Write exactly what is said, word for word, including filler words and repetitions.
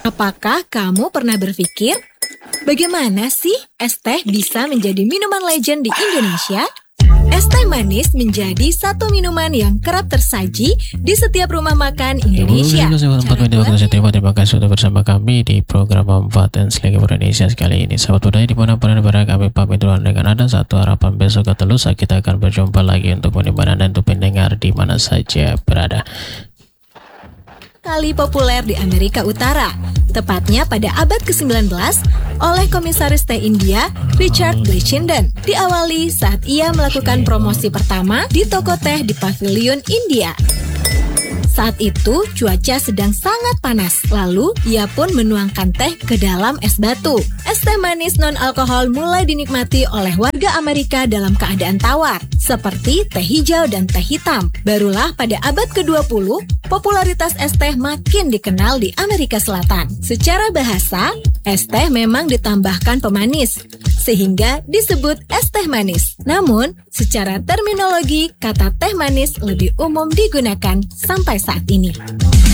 Apakah kamu pernah berpikir, bagaimana sih es teh bisa menjadi minuman legend di Indonesia? Es teh manis menjadi satu minuman yang kerap tersaji di setiap rumah makan Indonesia. Terima kasih sudah bersama kami di program Manfaat Selagi Indonesia sekali ini. Sahabat budaya dimanapun berada, kami pamit dulu dengan ada satu harapan besok atau lusa kita akan berjumpa lagi untuk menikmati dan untuk pendengar di mana saja berada. Kali populer di Amerika Utara, tepatnya pada abad kesembilan belas oleh komisaris teh India Richard Bleichenden, diawali saat ia melakukan promosi pertama di toko teh di Pavilion India. Saat itu cuaca sedang sangat panas, lalu ia pun menuangkan teh ke dalam es batu. Es teh manis non-alkohol mulai dinikmati oleh warga Amerika dalam keadaan tawar, seperti teh hijau dan teh hitam. Barulah pada abad kedua puluh, popularitas es teh makin dikenal di Amerika Selatan. Secara bahasa, es teh memang ditambahkan pemanis, sehingga disebut es teh manis. Namun, secara terminologi, kata teh manis lebih umum digunakan sampai saat ini.